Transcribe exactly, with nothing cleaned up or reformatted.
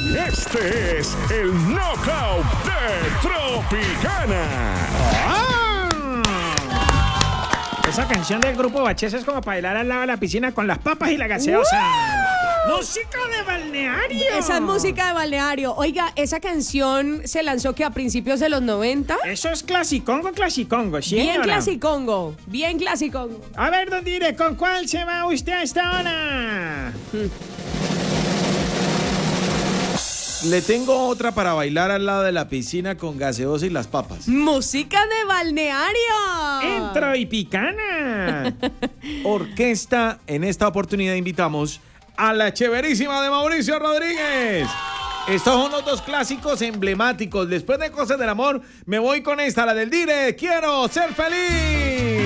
Este es el Knockout de Tropicana. ¡Ah! Esa canción del grupo Baches es como para bailar al lado de la piscina con las papas y la gaseosa. ¡Uh! ¡Música de balneario! Esa es música de balneario. Oiga, esa canción se lanzó que a principios de los noventa. Eso es clasicongo, clasicongo, ¿sí, Bien señora? clasicongo, bien clasicongo. A ver, don Dire, ¿con cuál se va usted a esta hora? Le tengo otra para bailar al lado de la piscina con gaseosa y las papas. Música de balneario. En Tropicana. Orquesta, en esta oportunidad invitamos a la chéverísima de Mauricio Rodríguez. Estos son los dos clásicos emblemáticos. Después de Cosas del Amor, me voy con esta, la del Dire. ¡Quiero ser feliz!